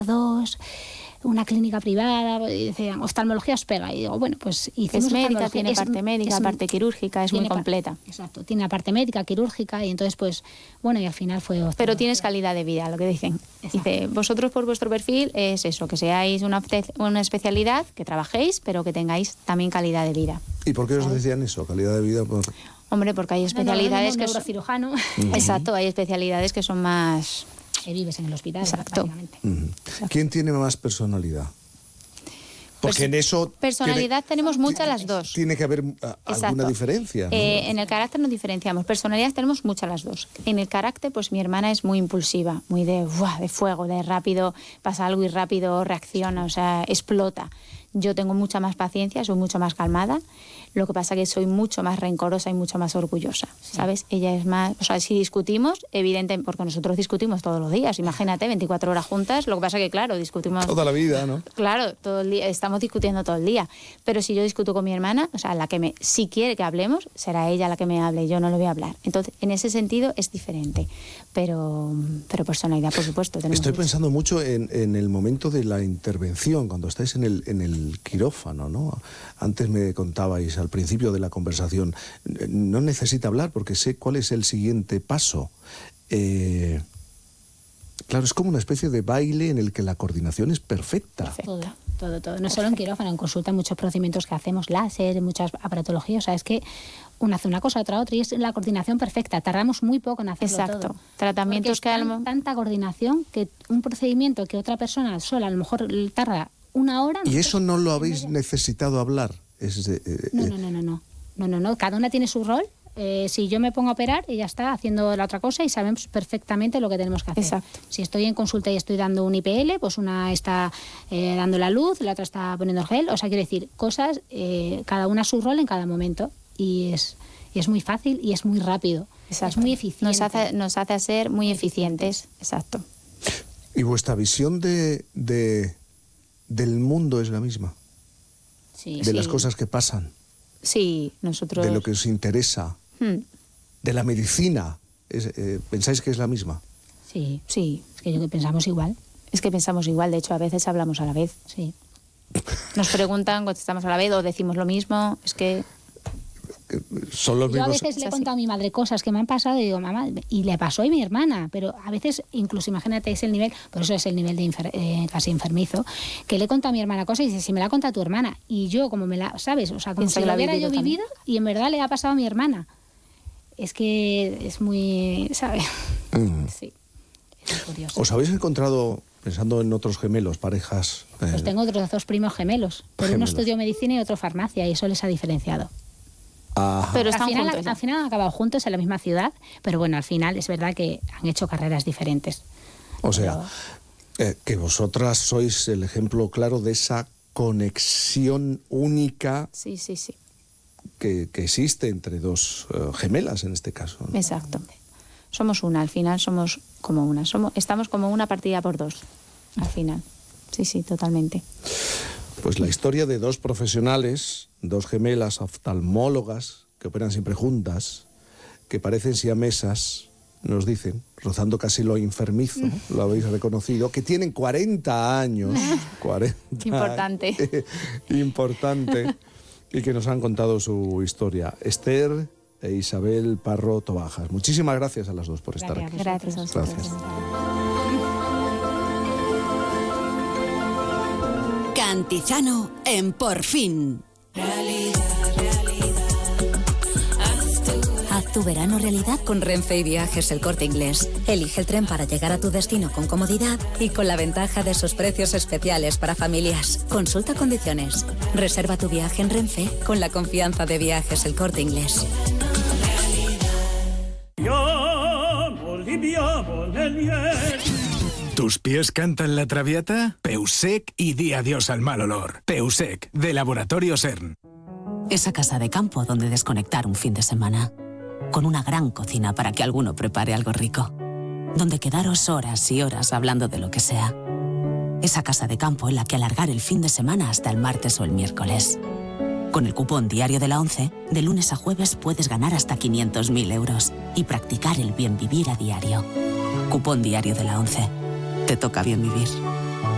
2, una clínica privada, y decían, oftalmología os pega. Y digo, bueno, pues hicimos es médica, tiene parte médica, parte quirúrgica, es muy completa. Exacto, tiene la parte médica, quirúrgica, y entonces, pues, bueno, y al final fue oftalmología. Pero tienes calidad de vida, lo que dicen. Exacto. Dice, vosotros por vuestro perfil es eso, que seáis una especialidad, que trabajéis, pero que tengáis también calidad de vida. ¿Y por qué os decían eso, calidad de vida? Hombre, porque hay especialidades que neurocirujano. Exacto, hay especialidades que son más... Que vives en el hospital, exacto. Prácticamente. ¿Quién tiene más personalidad? Porque en eso... Personalidad tenemos muchas las dos. Tiene que haber alguna diferencia, ¿no? En el carácter nos diferenciamos. Personalidad tenemos muchas las dos. En el carácter, pues mi hermana es muy impulsiva, muy de fuego, de rápido, pasa algo y rápido reacciona, o sea, explota. Yo tengo mucha más paciencia, soy mucho más calmada. Lo que pasa es que soy mucho más rencorosa y mucho más orgullosa, ¿sabes? Ella es más... O sea, si discutimos, evidentemente, porque nosotros discutimos todos los días. Imagínate, 24 horas juntas. Lo que pasa es que, claro, discutimos... Toda la vida, ¿no? Claro, todo el día, estamos discutiendo todo el día. Pero si yo discuto con mi hermana, o sea, si quiere que hablemos, será ella la que me hable, yo no le voy a hablar. Entonces, en ese sentido es diferente. Pero personalidad, por supuesto. Estoy pensando mucho en el momento de la intervención, cuando estáis en el quirófano, ¿no? Antes me contabais al principio de la conversación, no necesita hablar porque sé cuál es el siguiente paso. Claro, es como una especie de baile en el que la coordinación es perfecta. Perfecto. Todo. No solo en quirófano, en consulta, muchos procedimientos que hacemos, láser, muchas aparatologías, o sea, es que una hace una cosa, otra, y es la coordinación perfecta. Tardamos muy poco en hacerlo. Exacto. Todo. Tratamientos que tanta coordinación que un procedimiento que otra persona sola a lo mejor tarda una hora... ¿Y eso no lo habéis necesitado hablar? No. Cada una tiene su rol. Si yo me pongo a operar, ella está haciendo la otra cosa y sabemos perfectamente lo que tenemos que hacer. Exacto. Si estoy en consulta y estoy dando un IPL, pues una está dando la luz, la otra está poniendo el gel. O sea, quiero decir, cosas, cada una su rol en cada momento. Y es muy fácil y es muy rápido. Exacto. Es muy eficiente. Nos hace ser muy eficientes. Exacto. ¿Y vuestra visión del mundo es la misma? Sí, de las cosas que pasan. Sí, nosotros... De lo que os interesa. De la medicina. ¿Pensáis que es la misma? Sí. Es que yo que pensamos igual. De hecho, a veces hablamos a la vez. Sí. Nos preguntan, contestamos a la vez o decimos lo mismo. Es que... Son los mismos... Yo a veces le he contado a mi madre cosas que me han pasado y digo, mamá, y le pasó a mi hermana, pero a veces, incluso imagínate, es el nivel, por eso es el nivel de casi enfermizo, que le he contado a mi hermana cosas y dice, si me la ha contado tu hermana, y yo como me la, ¿sabes? O sea, como si la hubiera yo vivido y en verdad le ha pasado a mi hermana. Es que es muy, ¿sabes? Sí, es curioso. ¿Os habéis encontrado, pensando en otros gemelos, parejas? Pues tengo otros 2 primos gemelos, pero uno estudió medicina y otro farmacia, y eso les ha diferenciado. Ajá. Pero al final han acabado juntos en la misma ciudad, pero bueno, al final es verdad que han hecho carreras diferentes. O sea, que vosotras sois el ejemplo claro de esa conexión única que existe entre 2 gemelas en este caso, ¿no? Exacto. Somos una, al final somos como una. Estamos como una partida por 2, al final. Sí, totalmente. Pues la historia de 2 profesionales, 2 gemelas oftalmólogas que operan siempre juntas, que parecen siamesas, nos dicen, rozando casi lo enfermizo, lo habéis reconocido, que tienen 40 años. 40 Importante. Importante. Y que nos han contado su historia. Esther e Isabel Parro Tobajas. Muchísimas gracias a las 2 por estar aquí. Gracias a vosotros. Gracias. Cantizano en Por Fin. Haz tu verano realidad con Renfe y Viajes El Corte Inglés. Elige el tren para llegar a tu destino con comodidad y con la ventaja de sus precios especiales para familias. Consulta condiciones. Reserva tu viaje en Renfe con la confianza de Viajes El Corte Inglés. ¿Tus pies cantan la traviata? Peusec y di adiós al mal olor. Peusec, de Laboratorio CERN. Esa casa de campo donde desconectar un fin de semana. Con una gran cocina para que alguno prepare algo rico. Donde quedaros horas y horas hablando de lo que sea. Esa casa de campo en la que alargar el fin de semana hasta el martes o el miércoles. Con el cupón Diario de la ONCE, de lunes a jueves puedes ganar hasta 500.000 euros y practicar el bien vivir a diario. Cupón Diario de la ONCE. Te toca bien vivir.